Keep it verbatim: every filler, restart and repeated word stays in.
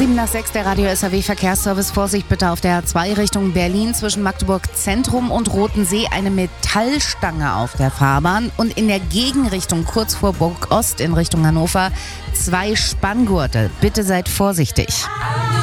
Sieben nach sechs, der Radio S R W Verkehrsservice. Vorsicht bitte auf der A zwei Richtung Berlin zwischen Magdeburg Zentrum und Rotensee. Eine Metallstange auf der Fahrbahn. Und in der Gegenrichtung kurz vor Burg Ost in Richtung Hannover zwei Spanngurte. Bitte seid vorsichtig.